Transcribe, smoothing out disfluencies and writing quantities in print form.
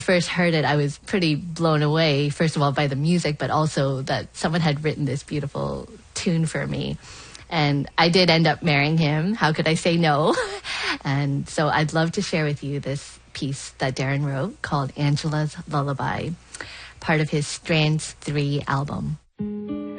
first heard it, I was pretty blown away, first of all, by the music, but also that someone had written this beautiful tune for me. And I did end up marrying him. How could I say no? And so I'd love to share with you this piece that Darren wrote called Angela's Lullaby, part of his Strands 3 album.